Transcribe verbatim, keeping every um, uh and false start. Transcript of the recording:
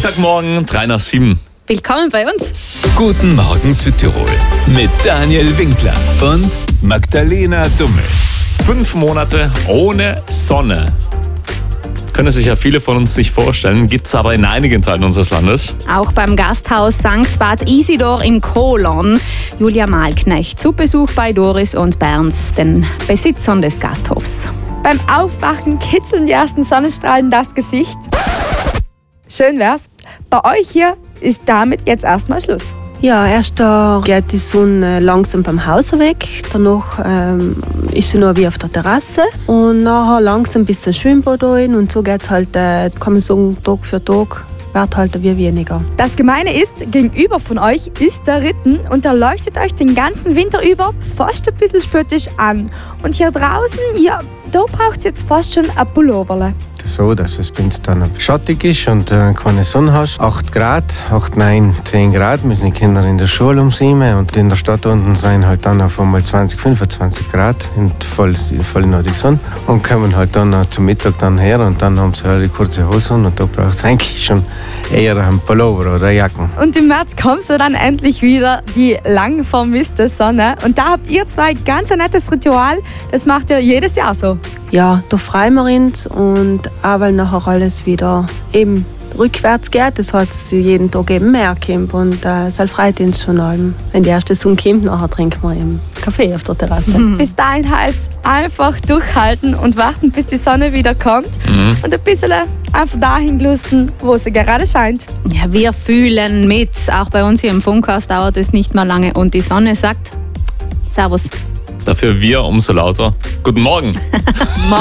Montagmorgen, drei nach sieben. Willkommen bei uns. Guten Morgen Südtirol mit Daniel Winkler und Magdalena Dummel. Fünf Monate ohne Sonne. Können sich ja viele von uns nicht vorstellen, gibt es aber in einigen Teilen unseres Landes. Auch beim Gasthaus Sankt Bad Isidor in Kolon. Julia Malknecht zu Besuch bei Doris und Bernd, den Besitzern des Gasthofs. Beim Aufwachen kitzeln die ersten Sonnenstrahlen das Gesicht. Schön wär's. Bei euch hier ist damit jetzt erstmal Schluss. Ja, erst da geht die Sonne langsam beim Haus weg, danach ähm, ist sie noch wie auf der Terrasse und nachher langsam bis zum Schwimmbad rein und so geht's halt, äh, kann man sagen, Tag für Tag wird halt wie weniger. Das Gemeine ist, gegenüber von euch ist der Ritten und der leuchtet euch den ganzen Winter über fast ein bisschen spöttisch an. Und hier draußen, ja, da braucht's jetzt fast schon ein Pulloverle. So, dass es wenn es dann schattig ist und äh, keine Sonne hast. acht Grad, acht, neun, zehn Grad müssen die Kinder in der Schule um sieben und in der Stadt unten sind halt dann auf einmal zwanzig, fünfundzwanzig Grad und voll, voll noch die Sonne und kommen halt dann äh, zum Mittag dann her und dann haben sie halt die kurze Hose an und da braucht es eigentlich schon eher einen Pullover oder Jacken. Und im März kommt so dann endlich wieder die lang vermisste Sonne und da habt ihr zwei ganz ein nettes Ritual, das macht ihr jedes Jahr so. Ja, da freuen wir uns und auch weil nachher alles wieder eben rückwärts geht. Das heißt, dass sie jeden Tag eben mehr kommt und äh, es freut uns schon allem. Wenn die erste Sonne kommt, nachher trinken wir eben Kaffee auf der Terrasse. Mhm. Bis dahin heißt es einfach durchhalten und warten, bis die Sonne wieder kommt mhm. und ein bisschen einfach dahin lusten, wo sie gerade scheint. Ja, wir fühlen mit. Auch bei uns hier im Funkhaus dauert es nicht mehr lange und die Sonne sagt Servus. Dafür wir umso lauter. Guten Morgen.